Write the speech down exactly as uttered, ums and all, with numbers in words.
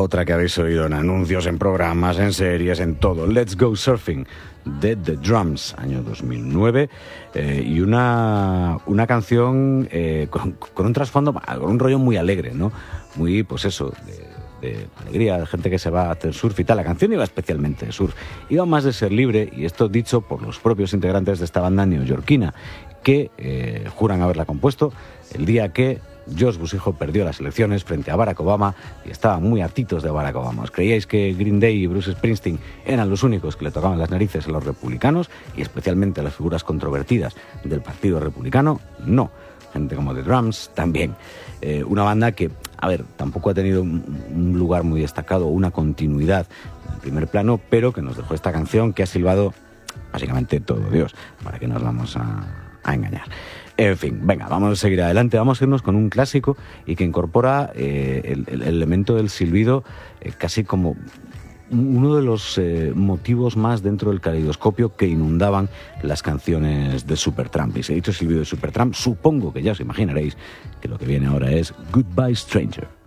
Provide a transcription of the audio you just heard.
otra que habéis oído en anuncios, en programas, en series, en todo. Let's Go Surfing, de The Drums, año dos mil nueve, eh, y una, una canción eh, con, con un trasfondo, con un rollo muy alegre, ¿no? Muy, pues eso, de, de alegría, de gente que se va a hacer surf y tal. La canción iba especialmente de surf, iba más de ser libre, y esto dicho por los propios integrantes de esta banda neoyorquina, que eh, juran haberla compuesto el día que Josh Busijo perdió las elecciones frente a Barack Obama y estaban muy hartitos de Barack Obama. ¿Os creíais que Green Day y Bruce Springsteen eran los únicos que le tocaban las narices a los republicanos y especialmente a las figuras controvertidas del Partido Republicano? No. Gente como The Drums también. Eh, una banda que, a ver, tampoco ha tenido un, un lugar muy destacado, una continuidad en primer plano, pero que nos dejó esta canción que ha silbado básicamente todo Dios, para que nos vamos a, a engañar. En fin, venga, vamos a seguir adelante, vamos a irnos con un clásico y que incorpora eh, el, el elemento del silbido eh, casi como uno de los eh, motivos más dentro del caleidoscopio que inundaban las canciones de Supertramp. Y si he dicho silbido de Supertramp, supongo que ya os imaginaréis que lo que viene ahora es Goodbye Stranger.